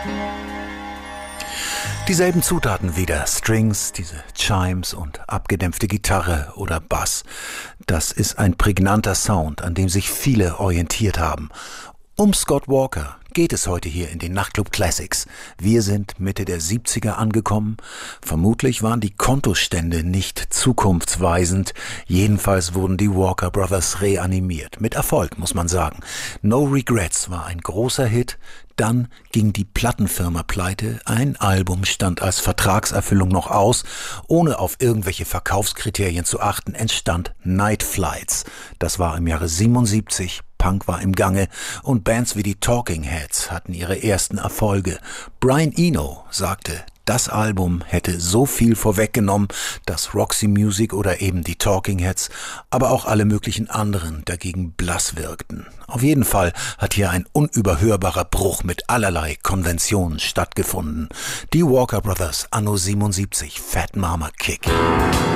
Dieselben Zutaten wieder, Strings, diese Chimes und abgedämpfte Gitarre oder Bass. Das ist ein prägnanter Sound, an dem sich viele orientiert haben. Um Scott Walker geht es heute hier in den Nachtclub Classics. Wir sind Mitte der 70er angekommen. Vermutlich waren die Kontostände nicht zukunftsweisend. Jedenfalls wurden die Walker Brothers reanimiert. Mit Erfolg, muss man sagen. No Regrets war ein großer Hit. Dann ging die Plattenfirma pleite. Ein Album stand als Vertragserfüllung noch aus. Ohne auf irgendwelche Verkaufskriterien zu achten, entstand Night Flights. Das war im Jahre 77. Punk war im Gange und Bands wie die Talking Heads hatten ihre ersten Erfolge. Brian Eno sagte, das Album hätte so viel vorweggenommen, dass Roxy Music oder eben die Talking Heads, aber auch alle möglichen anderen dagegen blass wirkten. Auf jeden Fall hat hier ein unüberhörbarer Bruch mit allerlei Konventionen stattgefunden. Die Walker Brothers, Anno 77, Fat Mama Kick.